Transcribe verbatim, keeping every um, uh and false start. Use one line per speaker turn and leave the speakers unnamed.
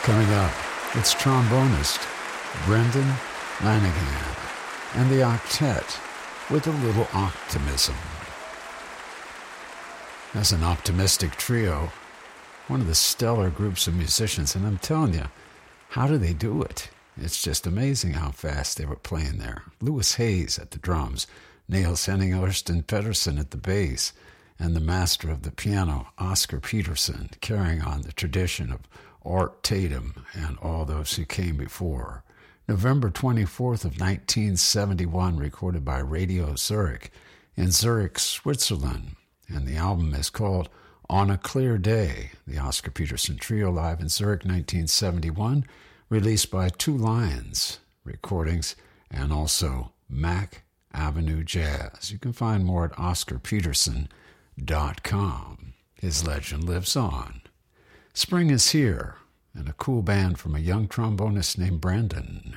Coming up, it's trombonist Brendan Lanigan and the octet with a little optimism. As an optimistic trio, one of the stellar groups of musicians, and I'm telling you, how do they do it? It's just amazing how fast they were playing there. Louis Hayes at the drums, Niels Henning Ørsted Pedersen at the bass, and the master of the piano, Oscar Peterson, carrying on the tradition of Art Tatum and all those who came before. November twenty-fourth of nineteen seventy-one, recorded by Radio Zurich in Zurich, Switzerland. And the album is called On a Clear Day, the Oscar Peterson Trio live in Zurich, nineteen seventy-one, released by Two Lions Recordings and also Mack Avenue Jazz. You can find more at oscar peterson dot com. His legend lives on. Spring is here, and a cool band from a young trombonist named Brandon.